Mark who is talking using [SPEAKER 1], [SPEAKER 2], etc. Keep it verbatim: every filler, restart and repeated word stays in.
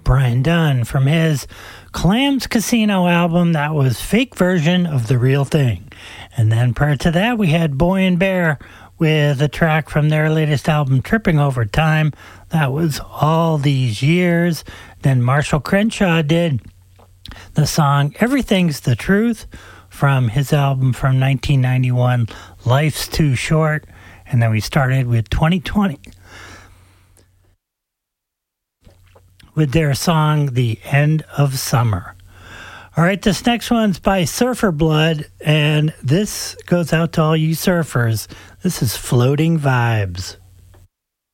[SPEAKER 1] Brian Dunn from his Clams Casino album. That was Fake Version of the Real Thing. And then prior to that, we had Boy and Bear with a track from their latest album, Tripping Over Time. That was All These Years. Then Marshall Crenshaw did the song Everything's the Truth from his album from nineteen ninety-one, Life's Too Short. And then we started with twenty twenty with their song The End of Summer. All right, this next one's by Surfer Blood, and this goes out to all you surfers. This is Floating Vibes.